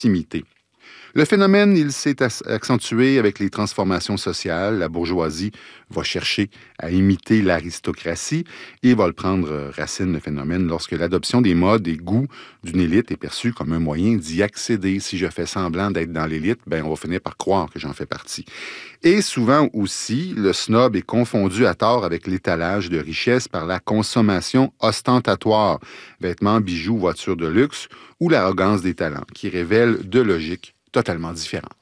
légitimité. Le phénomène, il s'est accentué avec les transformations sociales. La bourgeoisie va chercher à imiter l'aristocratie et va le prendre racine, le phénomène, lorsque l'adoption des modes et goûts d'une élite est perçue comme un moyen d'y accéder. Si je fais semblant d'être dans l'élite, ben, on va finir par croire que j'en fais partie. Et souvent aussi, le snob est confondu à tort avec l'étalage de richesse par la consommation ostentatoire, vêtements, bijoux, voitures de luxe ou l'arrogance des talents, qui révèlent deux logiques totalement différentes.